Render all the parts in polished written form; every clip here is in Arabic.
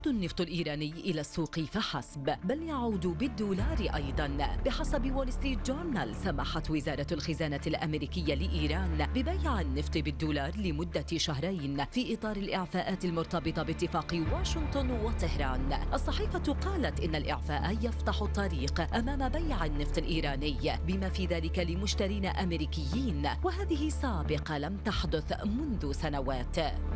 النفط الإيراني إلى السوق فحسب، بل يعود بالدولار أيضا. بحسب وول ستريت جورنال، سمحت وزارة الخزانة الأمريكية لإيران ببيع النفط بالدولار لمدة شهرين في إطار الإعفاءات المرتبطة باتفاق واشنطن وطهران. الصحيفة قالت إن الإعفاء يفتح الطريق أمام بيع النفط الإيراني بما في ذلك لمشترين أمريكيين، وهذه سابقة لم تحدث منذ سنوات.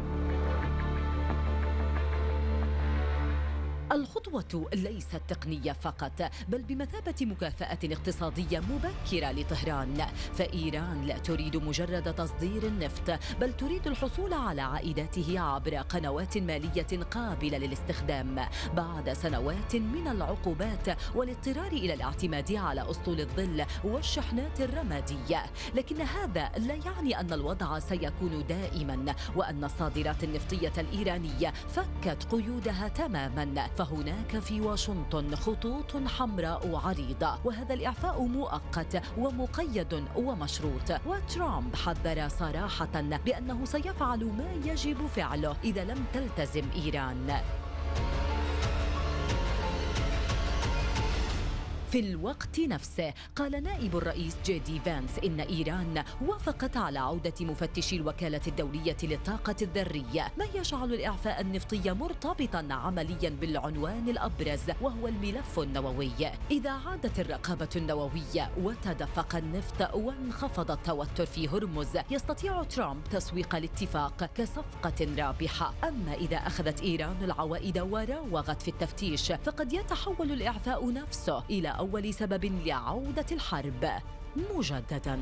الخطوة ليست تقنية فقط، بل بمثابة مكافأة اقتصادية مبكرة لطهران، فإيران لا تريد مجرد تصدير النفط، بل تريد الحصول على عائداته عبر قنوات مالية قابلة للاستخدام بعد سنوات من العقوبات والاضطرار إلى الاعتماد على أسطول الظل والشحنات الرمادية. لكن هذا لا يعني أن الوضع سيكون دائما، وأن الصادرات النفطية الإيرانية فكت قيودها تماما، فهناك في واشنطن خطوط حمراء عريضة، وهذا الإعفاء مؤقت ومقيد ومشروط. وترامب حذر صراحة بأنه سيفعل ما يجب فعله إذا لم تلتزم إيران. في الوقت نفسه قال نائب الرئيس جي دي فانس إن إيران وافقت على عودة مفتشي الوكالة الدولية للطاقة الذرية، ما يجعل الإعفاء النفطي مرتبطا عمليا بالعنوان الأبرز وهو الملف النووي. إذا عادت الرقابة النووية وتدفق النفط وانخفض التوتر في هرمز، يستطيع ترامب تسويق الاتفاق كصفقة رابحة. أما إذا أخذت إيران العوائد وراوغت في التفتيش، فقد يتحول الإعفاء نفسه إلى أول سبب لعودة الحرب مجدداً.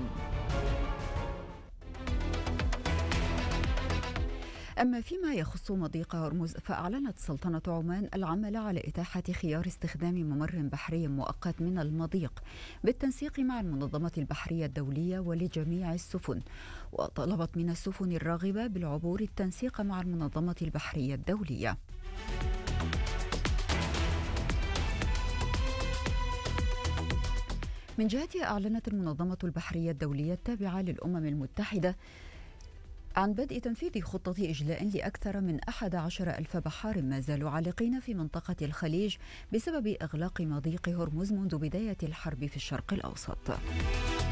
أما فيما يخص مضيق هرمز، فأعلنت سلطنة عمان العمل على إتاحة خيار استخدام ممر بحري مؤقت من المضيق بالتنسيق مع المنظمة البحرية الدولية ولجميع السفن، وطلبت من السفن الراغبة بالعبور التنسيق مع المنظمة البحرية الدولية. من جهتها أعلنت المنظمة البحرية الدولية التابعة للأمم المتحدة عن بدء تنفيذ خطة إجلاء لأكثر من 11,000 بحار ما زالوا عالقين في منطقة الخليج بسبب إغلاق مضيق هرمز منذ بداية الحرب في الشرق الأوسط.